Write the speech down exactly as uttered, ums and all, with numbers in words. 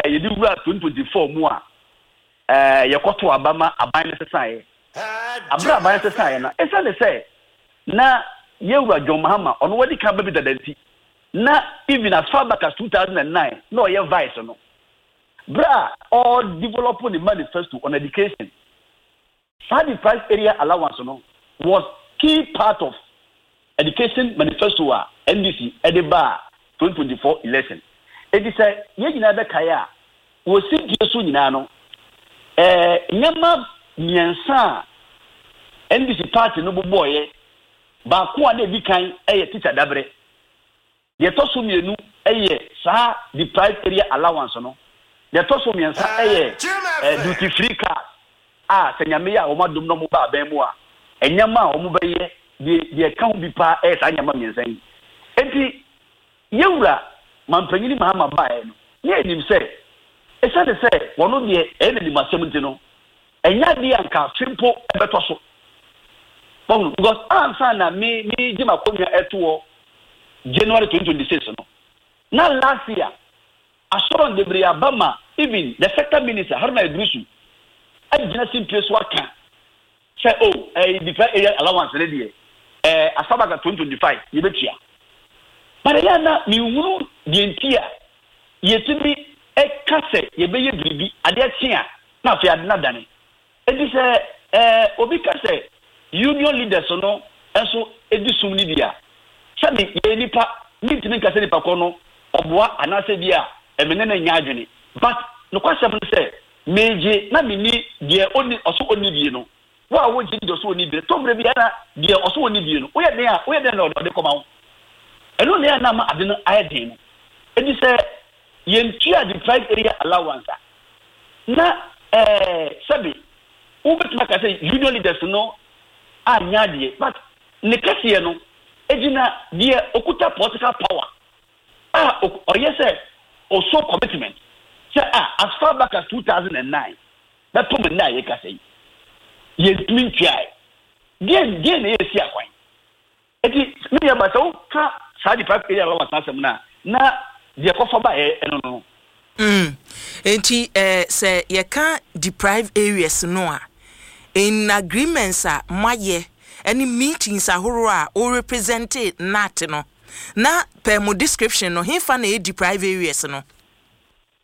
you do twenty twenty-four mu a eh yekoto abama aban ne sesae abra aban sesae na esa le say na yewura John Mahama ono wadi kan baby dadanti na even as far back as two thousand nine no ye vice no bra all developing the manifesto on education study price area allowance no was key part of education manifesto a N D C edeba twenty twenty-four election. It is a ye nyina be kaya wo si die so nyina no eh nyama miensa N D C party no boboye ba ko na bi kan eye teacher dabre de to so mienu eye sa the price area allowance no de to so miensa eye duty free car ah senyame ya o madum no mo ba ban mu a enyama o mo be ye de de kan bi pa eh sa nyama miensa yi enti yewura mampanyini Mahama bae no ye nim se esa de se wono de e na nim asem nti no enya de anka twimpo ebeto so bon because answer na me me jima konya eto January twenty twenty-six no na last year assuron de bria bama even the sector minister Haruna Idrisu ajina simple so aka say oh eh the area allowance re de eh asaba twenty twenty-five ye betia but ya na mi wuru de ntia yetimi e kase ye beye bibi ade atia na afi ade na dane edi se eh obi kase union leaders no enso edi sum ni bia sabi ye nipa nitimi kase nipa ko no oboa anase bia emene na nya adwene but no kwasem no se meje na mini de oni oso oni bie no wa wo ji de oso oni bie tombre bia na de oso oni bie no wo ye den a wo ye den na ode koma wo eno ne na ma ade no ayeden no edi se yentua the price area allowance na eh sabi wo betima ka say union leaders no anya de but ne kase no ejina de okuta political power ah oye say also commitment say ah as far back as two thousand nine that to me na ye ka say yentua de de ne yesi akwan eti me ya ba so ka sa the price area allowance asem na na de kofa ba e no no mm enti eh say ye can deprive areas no a in agreements a maye any meetings ahoro a o represented nat no na per mo description no he fa na e deprive areas no